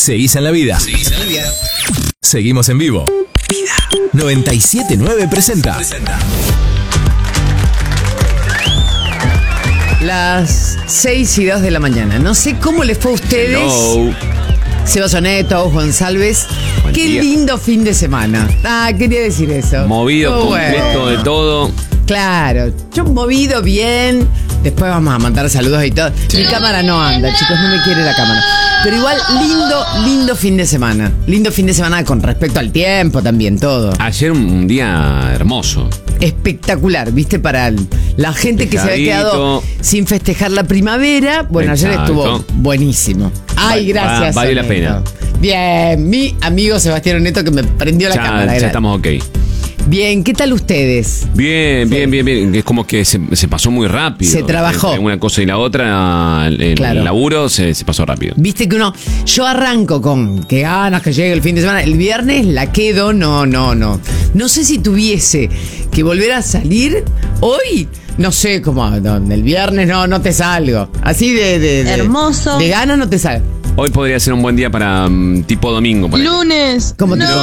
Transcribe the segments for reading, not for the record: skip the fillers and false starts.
Seguís en la vida. Seguimos en vivo. 97.9 presenta. Las 6:02 de la mañana. No sé cómo les fue a ustedes. Hello. Seba Soneto, Juan Salves. Buen Qué día. lindo fin de semana. Quería decir eso. Movido, Muy completo bueno. de todo. Claro, yo movido bien. Después vamos a mandar saludos y todo. Mi cámara no anda, chicos, no me quiere la cámara. Pero igual, lindo fin de semana. Lindo fin de semana con respecto al tiempo también, todo. Ayer un día hermoso. Espectacular, ¿viste? Para la gente que se había Despejadito. quedado sin festejar la primavera. Bueno, ayer Exacto. estuvo buenísimo. Ay, gracias. Vale la Soneto. pena. Bien, mi amigo Sebastián Oneto que me prendió la cámara. Ya Gracias. estamos ok. Bien, ¿qué tal ustedes? Bien. Es como que se pasó muy rápido. Se trabajó. Entre una cosa y la otra, el Claro. laburo se pasó rápido. Viste que yo arranco con que ganas que llegue el fin de semana. El viernes la quedo, no. No sé si tuviese que volver a salir hoy. No sé cómo, el viernes no te salgo. Así de Hermoso. De ganas no te salgo. Hoy podría ser un buen día para tipo domingo. por ejemplo. Lunes. ¿Cómo te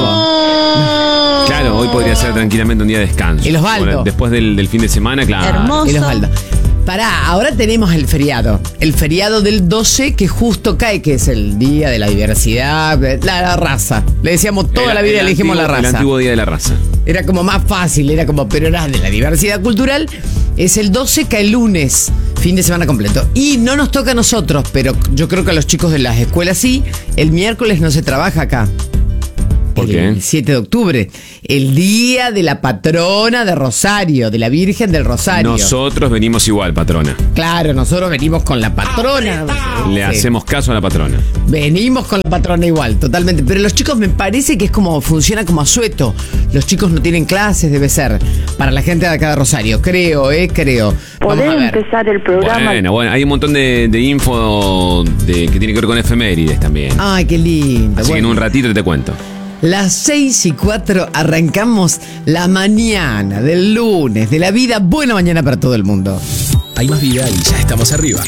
Claro, hoy podría ser tranquilamente un día de descanso. El Osvaldo. Bueno, después del fin de semana, claro. Hermoso. El Osvaldo. Pará, ahora tenemos el feriado. El feriado del 12 que justo cae, que es el día de la diversidad, la raza. Le decíamos toda la vida, le dijimos la El raza. antiguo día de la raza. Era como más fácil, pero era de la diversidad cultural. Es el 12, cae el lunes, fin de semana completo. Y no nos toca a nosotros, pero yo creo que a los chicos de las escuelas sí. El miércoles no se trabaja acá. ¿Por qué? El 7 de octubre, el día de la patrona de Rosario, de la Virgen del Rosario. Nosotros venimos igual, patrona. Claro, nosotros venimos con la patrona. Le Sí. hacemos caso a la patrona. Venimos con la patrona igual, totalmente. Pero los chicos me parece que es como, funciona como asueto. Los chicos no tienen clases, debe ser. Para la gente de acá de Rosario, creo. Vamos a ¿Podés ver. empezar el programa? Bueno, hay un montón de info que tiene que ver con efemérides también. Ay, qué lindo. Así que en Bueno, un ratito te cuento. las 6:04 arrancamos la mañana del lunes de la vida. Buena mañana para todo el mundo. Hay más vida y ya estamos arriba.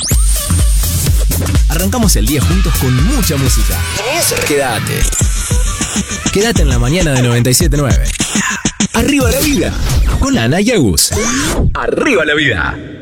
Arrancamos el día juntos con mucha música. Quédate en la mañana de 97.9. Arriba la vida. Con Ana y Agus. Arriba la vida.